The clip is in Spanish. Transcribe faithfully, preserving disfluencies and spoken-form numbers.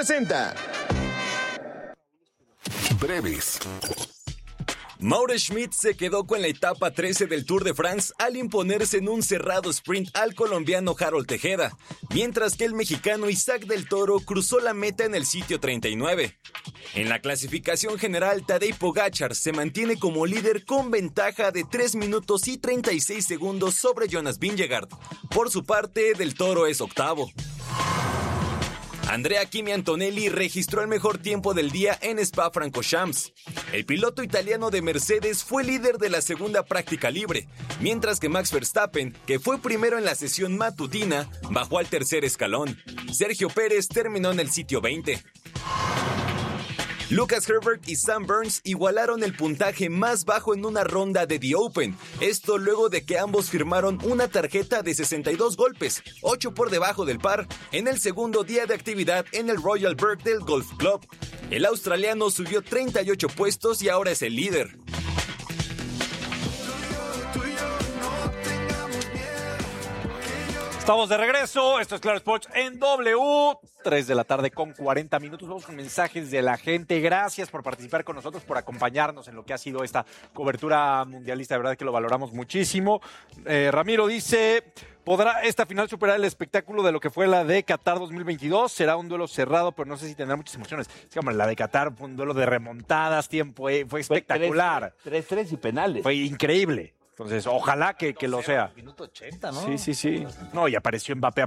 presenta Breves. Mauro Schmid se quedó con la etapa trece del Tour de France al imponerse en un cerrado sprint al colombiano Harold Tejeda, mientras que el mexicano Isaac del Toro cruzó la meta en el sitio treinta y nueve. En la clasificación general, Tadej Pogačar se mantiene como líder con ventaja de tres minutos y treinta y seis segundos sobre Jonas Vingegaard. Por su parte, del Toro es octavo. Andrea Kimi Antonelli registró el mejor tiempo del día en Spa-Francorchamps. El piloto italiano de Mercedes fue líder de la segunda práctica libre, mientras que Max Verstappen, que fue primero en la sesión matutina, bajó al tercer escalón. Sergio Pérez terminó en el sitio veinte. Lucas Herbert y Sam Burns igualaron el puntaje más bajo en una ronda de The Open. Esto luego de que ambos firmaron una tarjeta de sesenta y dos golpes, ocho por debajo del par, en el segundo día de actividad en el Royal Birkdale Golf Club. El australiano subió treinta y ocho puestos y ahora es el líder. Estamos de regreso, esto es Claro Sports en W, tres de la tarde con cuarenta minutos. Vamos con mensajes de la gente. Gracias por participar con nosotros, por acompañarnos en lo que ha sido esta cobertura mundialista. De verdad que lo valoramos muchísimo. Eh, Ramiro dice, ¿podrá esta final superar el espectáculo de lo que fue la de Qatar dos mil veintidós? Será un duelo cerrado, pero no sé si tendrá muchas emociones. Sí, hombre, la de Qatar fue un duelo de remontadas, tiempo, eh, fue espectacular. tres tres y penales. Fue increíble. Entonces, ojalá que, que lo sea. Minuto ochenta, ¿no? Sí, sí, sí. No, y apareció Mbappé